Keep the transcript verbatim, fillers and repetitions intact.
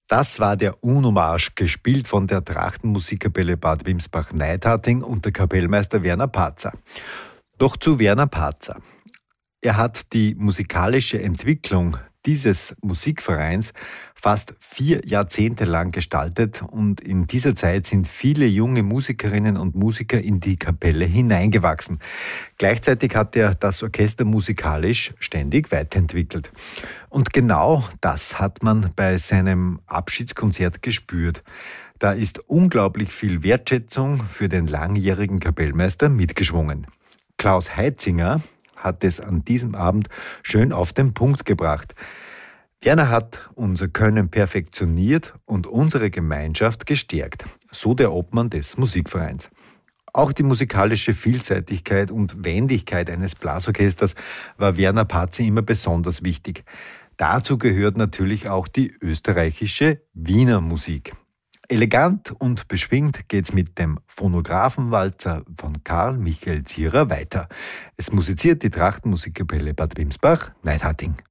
Das war der UNO-Marsch, gespielt von der Trachtenmusikkapelle Bad Wimsbach-Neidharting und der Kapellmeister Werner Patzer. Doch zu Werner Patzer. Er hat die musikalische Entwicklung dieses Musikvereins fast vier Jahrzehnte lang gestaltet und in dieser Zeit sind viele junge Musikerinnen und Musiker in die Kapelle hineingewachsen. Gleichzeitig hat er das Orchester musikalisch ständig weiterentwickelt. Und genau das hat man bei seinem Abschiedskonzert gespürt. Da ist unglaublich viel Wertschätzung für den langjährigen Kapellmeister mitgeschwungen. Klaus Heitzinger hat es an diesem Abend schön auf den Punkt gebracht. Werner hat unser Können perfektioniert und unsere Gemeinschaft gestärkt, so der Obmann des Musikvereins. Auch die musikalische Vielseitigkeit und Wendigkeit eines Blasorchesters war Werner Patzer immer besonders wichtig. Dazu gehört natürlich auch die österreichische Wiener Musik. Elegant und beschwingt geht's mit dem Phonographenwalzer von Karl Michael Zierer weiter. Es musiziert die Trachtenmusikkapelle Bad Wimsbach-Neidharting.